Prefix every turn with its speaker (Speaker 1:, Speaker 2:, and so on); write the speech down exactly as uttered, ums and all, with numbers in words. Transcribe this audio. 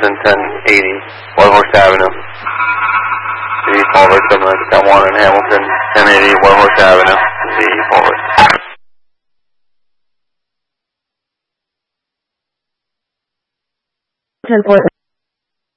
Speaker 1: ten eighty White Horse Avenue. The Culver seven nine ten one in Hamilton, ten eighty White Horse Avenue. The Culver.
Speaker 2: ten four.